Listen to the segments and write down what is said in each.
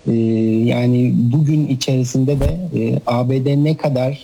Yani bugün içerisinde de ABD ne kadar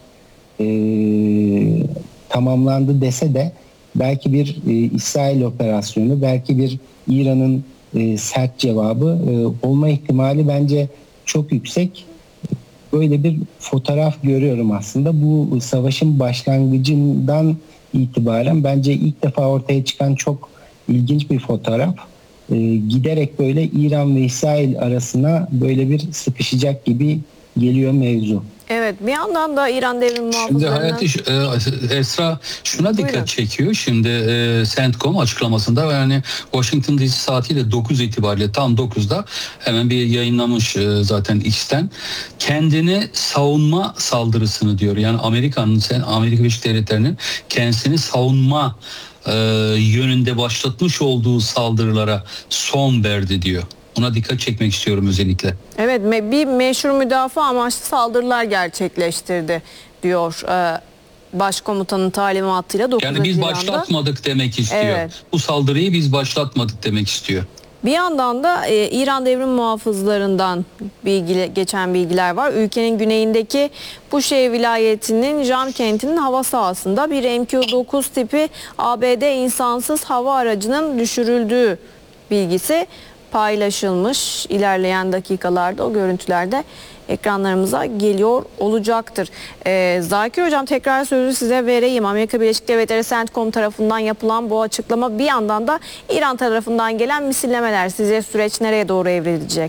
tamamlandı dese de belki bir İsrail operasyonu, belki bir İran'ın sert cevabı olma ihtimali bence çok yüksek. Böyle bir fotoğraf görüyorum aslında. Bu savaşın başlangıcından itibaren bence ilk defa ortaya çıkan çok ilginç bir fotoğraf. Giderek böyle İran ve İsrail arasına böyle bir sıkışacak gibi geliyor mevzu. Evet, bir yandan da İran devrim muhafızlarının... Şimdi Esra şuna dikkat çekiyor. Şimdi CENTCOM açıklamasında yani Washington DC saatiyle 9 itibariyle tam 9'da hemen bir yayınlamış zaten X'ten. Kendini savunma saldırısını diyor. Yani Amerika Birleşik Devletleri'nin kendisini savunma yönünde başlatmış olduğu saldırılara son verdi diyor. Buna dikkat çekmek istiyorum özellikle. Evet, bir meşhur müdafaa amaçlı saldırılar gerçekleştirdi diyor başkomutanın talimatıyla 9 Yani biz Haziran'da. başlatmadık demek istiyor. Evet. Bu saldırıyı biz başlatmadık demek istiyor. Bir yandan da İran devrim muhafızlarından geçen bilgiler var. Ülkenin güneyindeki Buşehir vilayetinin Jam kentinin hava sahasında bir MQ-9 tipi ABD insansız hava aracının düşürüldüğü bilgisi paylaşılmış. İlerleyen dakikalarda o görüntüler de ekranlarımıza geliyor olacaktır. Zakir Hocam, tekrar sözü size vereyim. Amerika Birleşik Devletleri CENTCOM tarafından yapılan bu açıklama, bir yandan da İran tarafından gelen misillemeler. Sizce süreç nereye doğru evrilecek?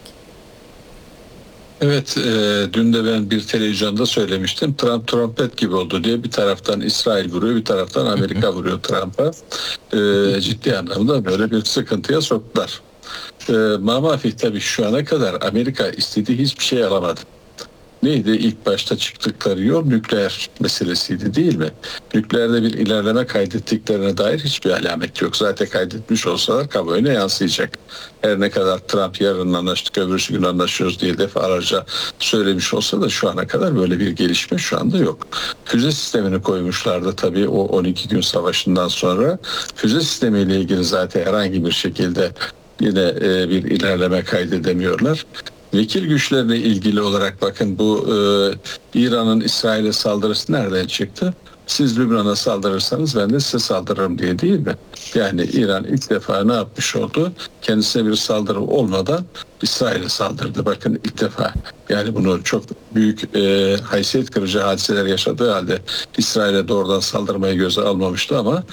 Evet, dün de ben bir televizyonda söylemiştim. Trump trompet gibi oldu diye. Bir taraftan İsrail vuruyor, bir taraftan Amerika vuruyor Trump'a. Ciddi anlamda böyle bir sıkıntıya soktular. Mamafih tabii şu ana kadar Amerika istediği hiçbir şey alamadı. Neydi? İlk başta çıktıkları yol nükleer meselesiydi, değil mi? Nükleerde bir ilerleme kaydettiklerine dair hiçbir alamet yok. Zaten kaydetmiş olsalar kamuoyuna yansıyacak. Her ne kadar Trump yarın anlaştık, öbürsü gün anlaşıyoruz diye defalarca söylemiş olsa da şu ana kadar böyle bir gelişme şu anda yok. Füze sistemini koymuşlardı tabii o 12 gün savaşından sonra. Füze sistemiyle ilgili zaten herhangi bir şekilde yine bir ilerleme kaydedemiyorlar. Vekil güçlerine ilgili olarak bakın bu İran'ın İsrail'e saldırısı nereden çıktı? Siz Lübnan'a saldırırsanız ben de size saldırırım diye, değil mi? Yani İran ilk defa ne yapmış oldu? Kendisine bir saldırı olmadan İsrail'e saldırdı. Bakın ilk defa. Yani bunu çok büyük haysiyet kırıcı hadiseler yaşadığı halde İsrail'e doğrudan saldırmayı göze almamıştı ama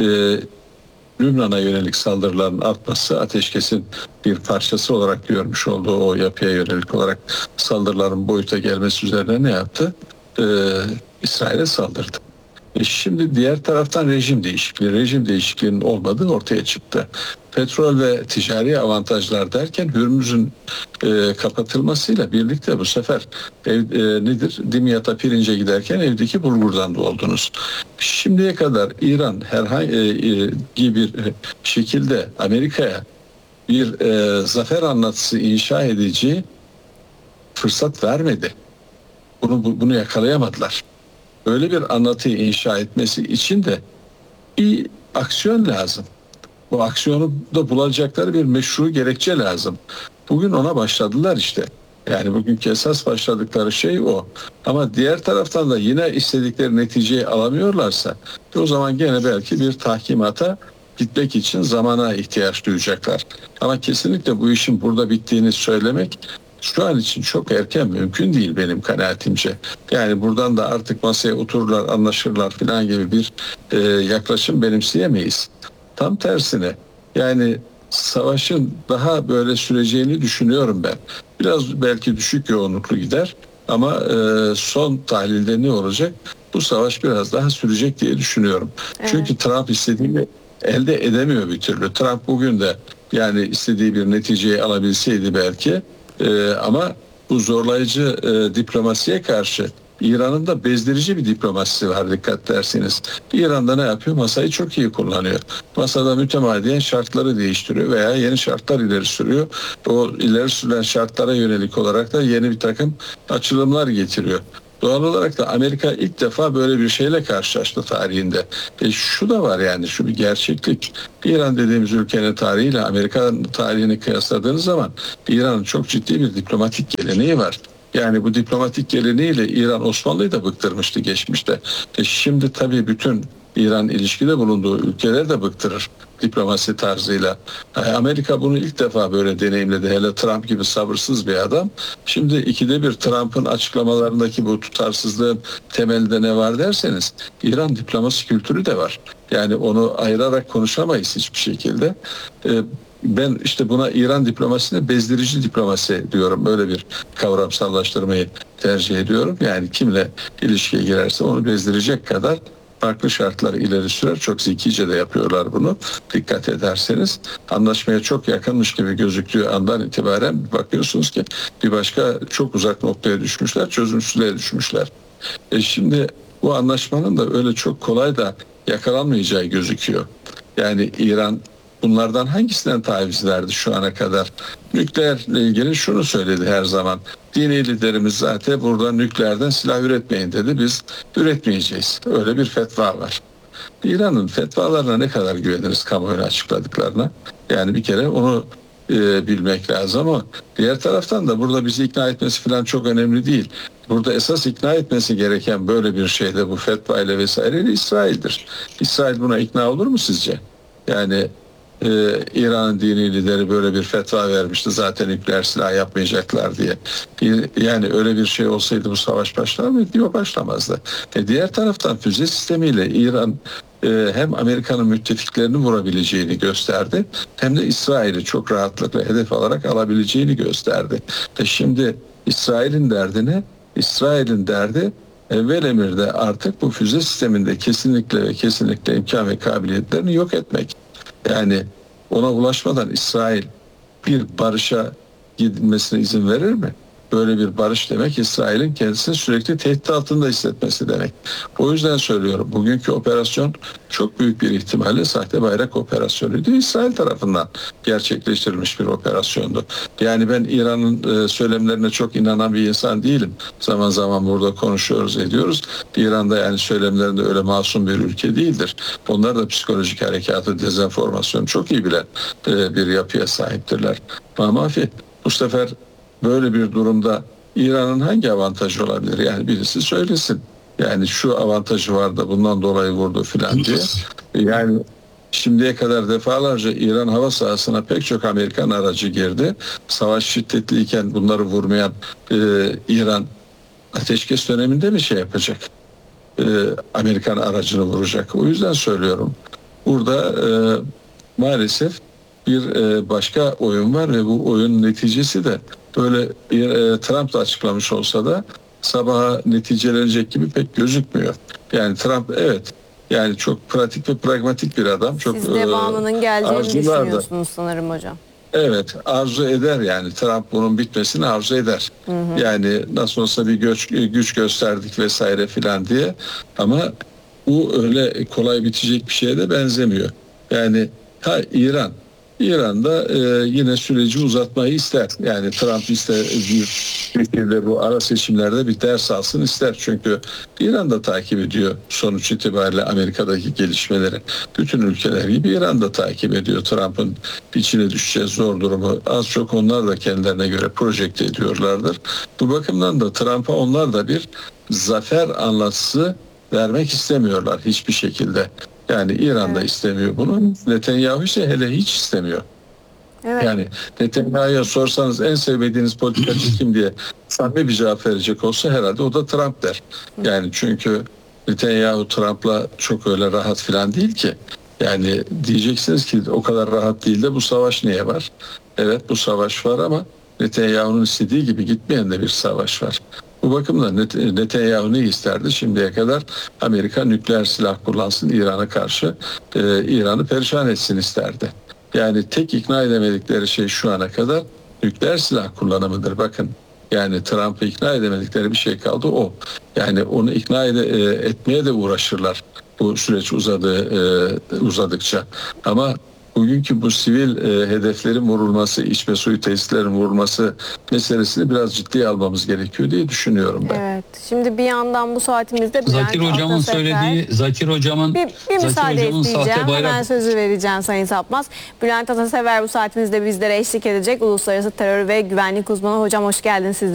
Lübnan'a yönelik saldırıların artması ateşkesin bir parçası olarak görmüş olduğu o yapıya yönelik olarak saldırıların boyuta gelmesi üzerine ne yaptı? İsrail'e saldırdı. Şimdi diğer taraftan rejim değişikliği. Rejim değişikliğinin olmadığı ortaya çıktı. Petrol ve ticari avantajlar derken Hürmüz'ün kapatılmasıyla birlikte bu sefer nedir? Dimyat'a pirince giderken evdeki bulgurdan doldunuz. Şimdiye kadar İran herhangi bir şekilde Amerika'ya bir zafer anlatısı inşa edici fırsat vermedi. Bunu yakalayamadılar. Öyle bir anlatıyı inşa etmesi için de bir aksiyon lazım. Bu aksiyonu da bulacakları bir meşru gerekçe lazım. Bugün ona başladılar işte. Yani bugünkü esas başladıkları şey o. Ama diğer taraftan da yine istedikleri neticeyi alamıyorlarsa o zaman gene belki bir tahkimata gitmek için zamana ihtiyaç duyacaklar. Ama kesinlikle bu işin burada bittiğini söylemek şu an için çok erken, mümkün değil benim kanaatimce. Yani buradan da artık masaya otururlar, anlaşırlar falan gibi bir yaklaşım benimseyemeyiz. Tam tersine yani savaşın daha böyle süreceğini düşünüyorum ben. Biraz belki düşük yoğunluklu gider ama son tahlilde ne olacak? Bu savaş biraz daha sürecek diye düşünüyorum. Evet. Çünkü Trump istediğini elde edemiyor bir türlü. Trump bugün de yani istediği bir neticeyi alabilseydi belki ama bu zorlayıcı diplomasiye karşı İran'ın da bezdirici bir diplomasisi var, dikkat derseniz. İran'da ne yapıyor? Masayı çok iyi kullanıyor. Masada mütemadiyen şartları değiştiriyor veya yeni şartlar ileri sürüyor. O ileri sürülen şartlara yönelik olarak da yeni bir takım açılımlar getiriyor. Doğal olarak da Amerika ilk defa böyle bir şeyle karşılaştı tarihinde. Şu da var, yani şu bir gerçeklik. İran dediğimiz ülkenin tarihiyle Amerika'nın tarihini kıyasladığınız zaman İran'ın çok ciddi bir diplomatik geleneği var. Yani bu diplomatik geleneğiyle İran Osmanlı'yı da bıktırmıştı geçmişte. Şimdi tabii bütün İran ilişkide bulunduğu ülkeleri de bıktırır diplomasi tarzıyla. Amerika bunu ilk defa böyle deneyimledi. Hele Trump gibi sabırsız bir adam. Şimdi ikide bir Trump'ın açıklamalarındaki bu tutarsızlığın temelinde ne var derseniz, İran diplomasi kültürü de var. Yani onu ayırarak konuşamayız hiçbir şekilde. Ben işte buna İran diplomasine bezdirici diplomasi diyorum. Böyle bir kavramsallaştırmayı tercih ediyorum. Yani kimle ilişkiye girerse onu bezdirecek kadar farklı şartlar ileri sürer. Çok zekice de yapıyorlar bunu. Dikkat ederseniz anlaşmaya çok yakınmış gibi gözüktüğü andan itibaren bakıyorsunuz ki bir başka çok uzak noktaya düşmüşler, çözümsüzlüğe düşmüşler. Şimdi bu anlaşmanın da öyle çok kolay da yakalanmayacağı gözüküyor. Yani İran bunlardan hangisinden taviz verdi şu ana kadar? Nükleerle ilgili şunu söyledi her zaman. Dini liderimiz zaten burada nükleerden silah üretmeyin dedi. Biz üretmeyeceğiz. Öyle bir fetva var. İran'ın fetvalarına ne kadar güveniriz kamuoyuna açıkladıklarına? Yani bir kere onu bilmek lazım ama diğer taraftan da burada bizi ikna etmesi falan çok önemli değil. Burada esas ikna etmesi gereken böyle bir şeyde bu fetva ile vesaireyle İsrail'dir. İsrail buna ikna olur mu sizce? Yani İran'ın dini lideri böyle bir fetva vermişti, zaten nükleer silah yapmayacaklar diye. Yani öyle bir şey olsaydı bu savaş başlar mıydı? Yok, başlamazdı. Diğer taraftan füze sistemiyle İran hem Amerika'nın müttefiklerini vurabileceğini gösterdi, hem de İsrail'i çok rahatlıkla hedef alarak alabileceğini gösterdi. Şimdi İsrail'in derdi ne? İsrail'in derdi evvel emirde artık bu füze sisteminde kesinlikle ve kesinlikle imkan ve kabiliyetlerini yok etmek. Yani ona ulaşmadan İsrail bir barışa gidilmesine izin verir mi? Böyle bir barış demek İsrail'in kendisini sürekli tehdit altında hissetmesi demek. O yüzden söylüyorum, bugünkü operasyon çok büyük bir ihtimalle sahte bayrak operasyonuydu. İsrail tarafından gerçekleştirilmiş bir operasyondu. Yani ben İran'ın söylemlerine çok inanan bir insan değilim. Zaman zaman burada konuşuyoruz, ediyoruz. İran'da yani söylemlerinde öyle masum bir ülke değildir. Onlar da psikolojik harekatı, dezenformasyonu çok iyi bilen bir yapıya sahiptirler. Ama bu sefer böyle bir durumda İran'ın hangi avantajı olabilir? Yani birisi söylesin. Yani şu avantajı var da bundan dolayı vurdu filan diye. Yani şimdiye kadar defalarca İran hava sahasına pek çok Amerikan aracı girdi. Savaş şiddetliyken bunları vurmayan İran ateşkes döneminde mi şey yapacak? Amerikan aracını vuracak. O yüzden söylüyorum. Burada maalesef bir başka oyun var ve bu oyunun neticesi de böyle Trump da açıklamış olsa da sabaha neticelenecek gibi pek gözükmüyor. Yani Trump evet, yani çok pratik ve pragmatik bir adam. Çok Siz devamının geleceğini arzular da. düşünüyorsunuz sanırım hocam. Evet, arzu eder yani. Trump bunun bitmesini arzu eder. Yani nasıl olsa bir güç gösterdik vesaire filan diye. Ama bu öyle kolay bitecek bir şeye de benzemiyor. Yani İran'da yine süreci uzatmayı ister. Yani Trump ister bir şekilde bu ara seçimlerde bir ders alsın ister. Çünkü İran da takip ediyor sonuç itibariyle Amerika'daki gelişmeleri. Bütün ülkeler gibi İran da takip ediyor Trump'ın içine düşeceği zor durumu. Az çok onlar da kendilerine göre projekte ediyorlardır. Bu bakımdan da Trump'a onlar da bir zafer anlatısı vermek istemiyorlar hiçbir şekilde. Yani İran da istemiyor bunu. Netanyahu ise hele hiç istemiyor. Evet. Yani Netanyahu'ya sorsanız en sevmediğiniz politikacı kim diye samimi bir cevap verecek olsa herhalde o da Trump der. Yani çünkü Netanyahu Trump'la çok öyle rahat falan değil ki. Yani diyeceksiniz ki o kadar rahat değil de bu savaş niye var? Evet, bu savaş var ama Netanyahu'nun istediği gibi gitmeyen de bir savaş var. Bu bakımdan Netanyahu ne isterdi şimdiye kadar? Amerika nükleer silah kullansın İran'a karşı, İran'ı perişan etsin isterdi. Yani tek ikna edemedikleri şey şu ana kadar nükleer silah kullanımıdır. Bakın, yani Trump'ı ikna edemedikleri bir şey kaldı o. Yani onu ikna etmeye de uğraşırlar bu süreç uzadıkça. Ama bugünkü bu sivil hedeflerin vurulması, içme suyu tesislerin vurulması meselesini biraz ciddiye almamız gerekiyor diye düşünüyorum ben. Evet. Şimdi bir yandan bu saatimizde Zakir Bülent hocamın Atasefer- söylediği, Zakir hocamın bir müsaade Zakir hocamın isteyeceğim. sahte bayrak Hemen sözü vereceğim Sayın Sapmaz. Bülent Atasever bu saatimizde bizlere eşlik edecek. Uluslararası terör ve güvenlik uzmanı. Hocam hoş geldiniz. Siz